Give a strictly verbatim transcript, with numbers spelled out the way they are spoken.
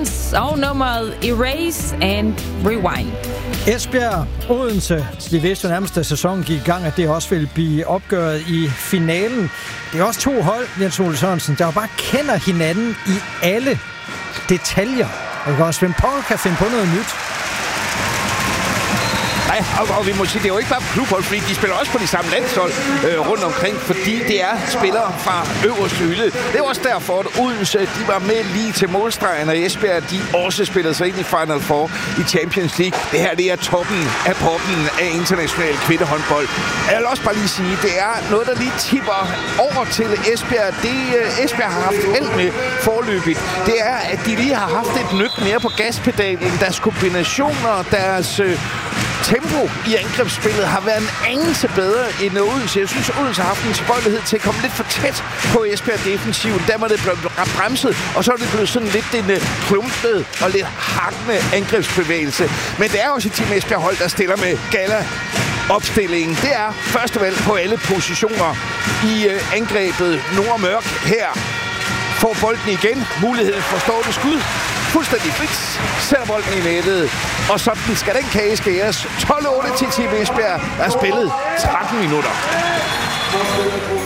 Dance og nummeret Erase and Rewind. Esbjerg, Odense. Vi vidste jo nærmest, at sæsonen gik i gang, at det også ville blive opgøret i finalen. Det er også to hold, Jens Ole Sørensen, der jo bare kender hinanden i alle detaljer. Og også, hvem Paul kan finde på noget nyt. Nej, og, og vi må sige, det er jo ikke bare klubhold, fordi de spiller også på de samme landshold øh, rundt omkring, fordi det er spillere fra øverste hylde. Det er også derfor, at Odense, de var med lige til målstregen, og Esbjerg, de også spillede sig ind i Final Four i Champions League. Det her, det er toppen af poppen af international kvindehåndbold. Jeg vil også bare lige sige, det er noget, der lige tipper over til Esbjerg. Det øh, Esbjerg har haft held med forløbigt, det er, at de lige har haft et nyk mere på gaspedalen. Deres kombinationer, deres Øh, tempo i angrebsspillet har været en anelse bedre end Odense. Jeg synes, Odense har haft en tilbøjelighed til at komme lidt for tæt på Esbjerg defensiven. Der var det blevet bremset, og så er det blevet sådan lidt en klumpet og lidt hakkende angrebsbevægelse. Men det er også et team Esbjerg hold, der stiller med gala opstillingen. Det er første valg på alle positioner i øh, angrebet. Nora Mørk her får bolden igen. Muligheden for stående skud. Fuldstændig frit. Sætter bolden i nettet. Og sådan skal den kage skæres. tolv otte til Team Esbjerg. Der er spillet tretten minutter.